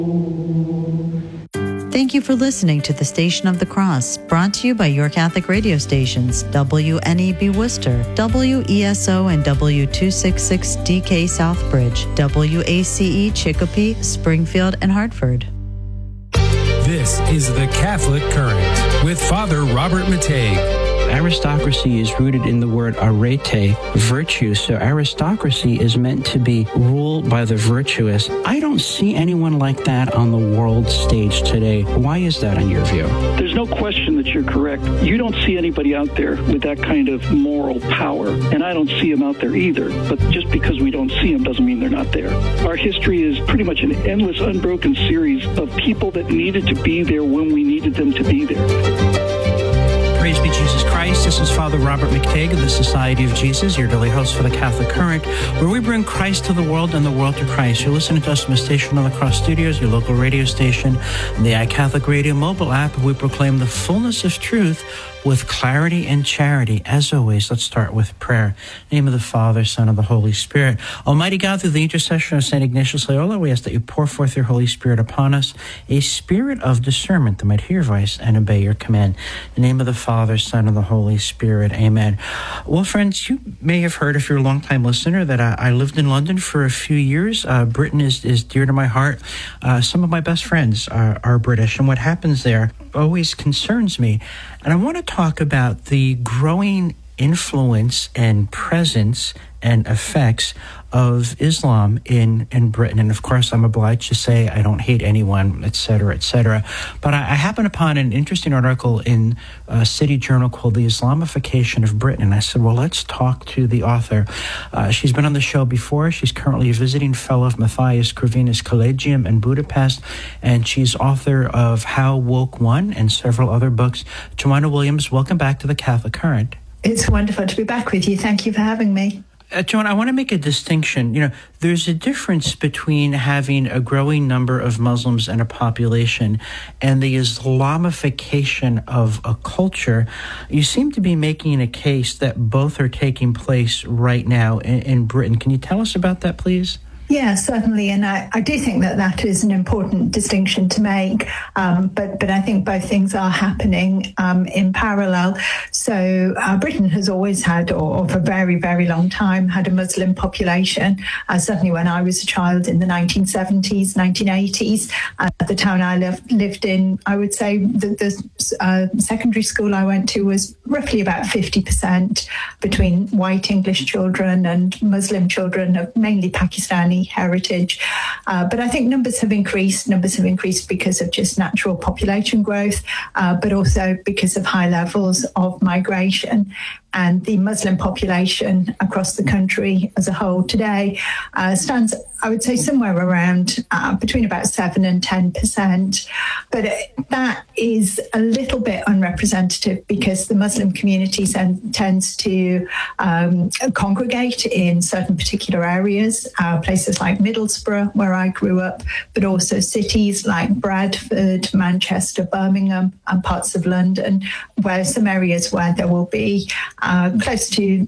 Thank you for listening to the Station of the Cross, brought to you by your Catholic radio stations, WNEB Worcester, WESO and W266DK Southbridge, WACE Chicopee, Springfield, and Hartford. This is The Catholic Current with Father Robert Matei. Aristocracy is rooted in the word arete, virtue. So aristocracy is meant to be ruled by the virtuous. I don't see anyone like that on the world stage today. Why is that in your view? There's no question that you're correct. You don't see anybody out there with that kind of moral power, and I don't see them out there either. But just because we don't see them doesn't mean they're not there. Our history is pretty much an endless, unbroken series of people that needed to be there when we needed them to be there. Praise be Jesus Christ. This is Father Robert McTague of the Society of Jesus, your daily host for the Catholic Current, where we bring Christ to the world and the world to Christ. You're listening to us from the Station on the Cross Studios, your local radio station, and the iCatholic Radio mobile app. We proclaim the fullness of truth with clarity and charity. As always, let's start with prayer. In the name of the Father, Son, and the Holy Spirit. Almighty God, through the intercession of St. Ignatius Loyola, we ask that you pour forth your Holy Spirit upon us, a spirit of discernment that might hear your voice and obey your command. In the name of the Father, Son, and the Holy Spirit. Amen. Well, friends, you may have heard, if you're a long-time listener, that I lived in London for a few years. Britain is dear to my heart. Some of my best friends are British, and what happens there always concerns me. And I want to talk about the growing influence and presence and effects of Islam in Britain. And of course, I'm obliged to say I don't hate anyone, et cetera, et cetera. But I happened upon an interesting article in a City Journal called The Islamification of Britain. And I said, well, let's talk to the author. She's been on the show before. She's currently a visiting fellow of Matthias Corvinus Collegium in Budapest. And she's author of How Woke Won and several other books. Joanna Williams, welcome back to the Catholic Current. It's wonderful to be back with you. Thank you for having me. Joan, I want to make a distinction. You know, there's a difference between having a growing number of Muslims in a population and the Islamification of a culture. You seem to be making a case that both are taking place right now in Britain. Can you tell us about that, please? Yeah, certainly. And I do think that is an important distinction to make. But I think both things are happening in parallel. So Britain has always had, or for a very, very long time, had a Muslim population. Certainly when I was a child in the 1970s, 1980s, the town I lived in, I would say the secondary school I went to was roughly about 50% between white English children and Muslim children of mainly Pakistani heritage. But I think numbers have increased because of just natural population growth, but also because of high levels of migration. And the Muslim population across the country as a whole today stands, I would say, somewhere around between about 7 and 10%. But that is a little bit unrepresentative because the Muslim community tends to congregate in certain particular areas, places like Middlesbrough, where I grew up, but also cities like Bradford, Manchester, Birmingham, and parts of London, where some areas where there will be close to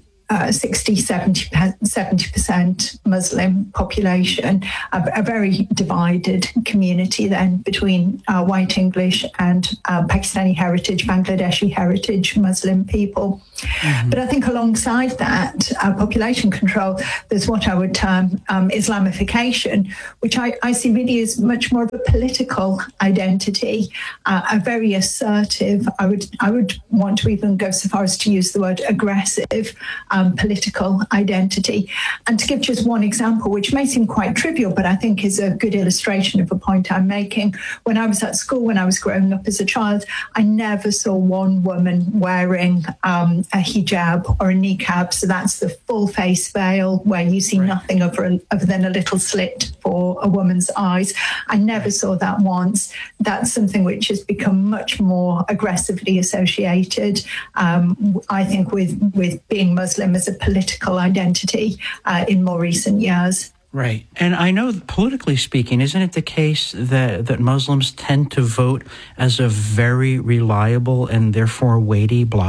60-70% Muslim population, a very divided community then between white English and Pakistani heritage, Bangladeshi heritage Muslim people. Mm-hmm. But I think alongside that population control, there's what I would term Islamification, which I see really as much more of a political identity, a very assertive, I would want to even go so far as to use the word aggressive, political identity. And to give just one example, which may seem quite trivial, but I think is a good illustration of a point I'm making. When I was at school, when I was growing up as a child, I never saw one woman wearing a hijab or a niqab. So that's the full face veil where you see nothing other than a little slit for a woman's eyes. I never saw that once. That's something which has become much more aggressively associated, I think, with being Muslim as a political identity in more recent years. Right. And I know, politically speaking, isn't it the case that Muslims tend to vote as a very reliable and therefore weighty bloc?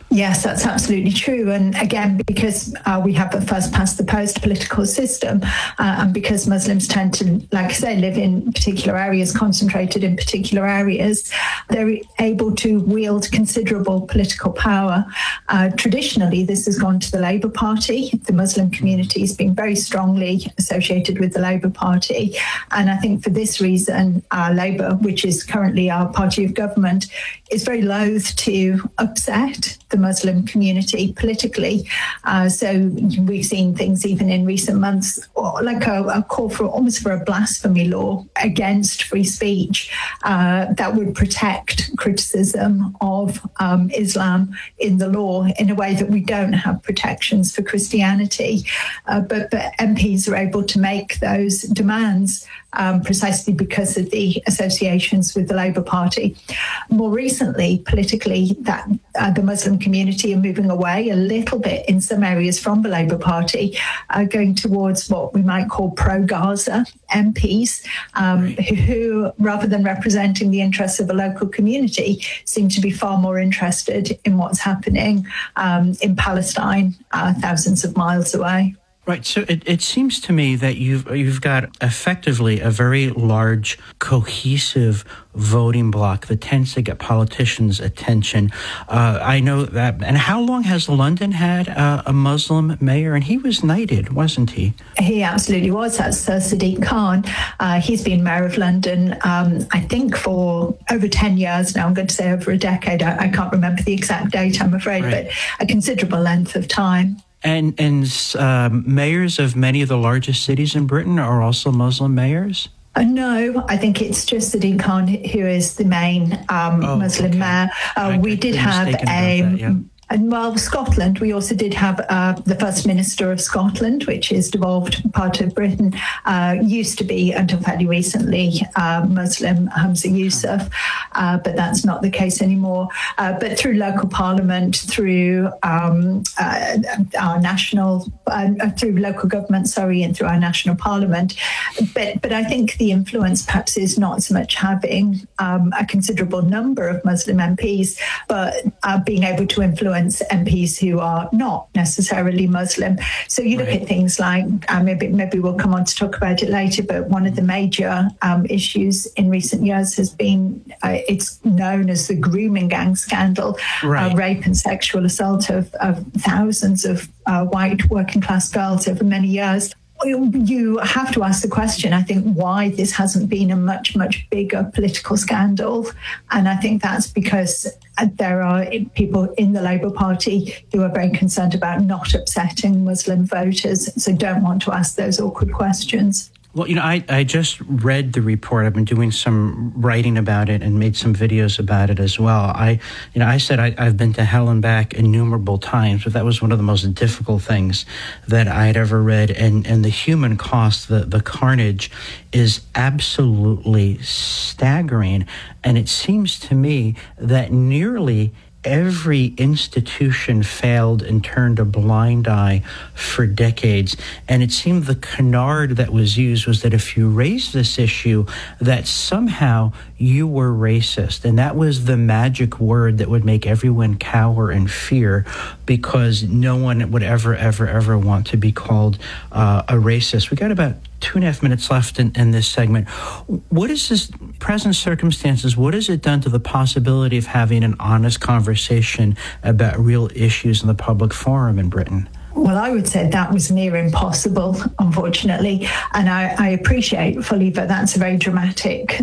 Yes, that's absolutely true. And again, because we have a first-past-the-post political system, and because Muslims tend to, like I say, live in particular areas, concentrated in particular areas, they're able to wield considerable political power. Traditionally, this has gone to the Labour Party. The Muslim community has been very strongly associated with the Labour Party. And I think for this reason, Labour, which is currently our party of government, is very loath to upset the Muslim community politically. So we've seen things even in recent months, like a call for almost for a blasphemy law against free speech that would protect criticism of Islam in the law in a way that we don't have protections for Christianity. But MPs are able to make those demands precisely because of the associations with the Labour Party. More recently, politically, that the Muslim community are moving away a little bit in some areas from the Labour Party, going towards what we might call pro-Gaza MPs, who, rather than representing the interests of a local community, seem to be far more interested in what's happening in Palestine, thousands of miles away. Right. So it seems to me that you've got effectively a very large, cohesive voting bloc that tends to get politicians' attention. I know that. And how long has London had a Muslim mayor? And he was knighted, wasn't he? He absolutely was. That's Sir Sadiq Khan. He's been mayor of London, I think, for over 10 years now. I'm going to say over a decade. I can't remember the exact date, I'm afraid, but a considerable length of time. And mayors of many of the largest cities in Britain are also Muslim mayors? No, I think it's just Sadiq Khan who is the main Muslim mayor. We did have Scotland, we also did have the First Minister of Scotland, which is devolved part of Britain, used to be, until fairly recently, Muslim, Hamza Yusuf, but that's not the case anymore. But through local parliament, through our national, through local government, and through our national parliament. But I think the influence perhaps is not so much having a considerable number of Muslim MPs, but being able to influence MPs who are not necessarily Muslim. So you look at things like, maybe we'll come on to talk about it later, but one of the major issues in recent years has been, it's known as the grooming gang scandal, rape and sexual assault of thousands of white working class girls over many years. You have to ask the question, I think, why this hasn't been a much, much bigger political scandal. And I think that's because there are people in the Labour Party who are very concerned about not upsetting Muslim voters, so don't want to ask those awkward questions. Well, I just read the report. I've been doing some writing about it and made some videos about it as well. I said I've been to hell and back innumerable times, but that was one of the most difficult things that I had ever read. And the human cost, the carnage, is absolutely staggering. And it seems to me that nearly every institution failed and turned a blind eye for decades. And it seemed the canard that was used was that if you raised this issue, that somehow you were racist. And that was the magic word that would make everyone cower in fear, because no one would ever want to be called a racist. We got about 2.5 minutes left in this segment. What is this present circumstances? What has it done to the possibility of having an honest conversation about real issues in the public forum in Britain? Well, I would say that was near impossible, unfortunately. And I appreciate fully that that's a very dramatic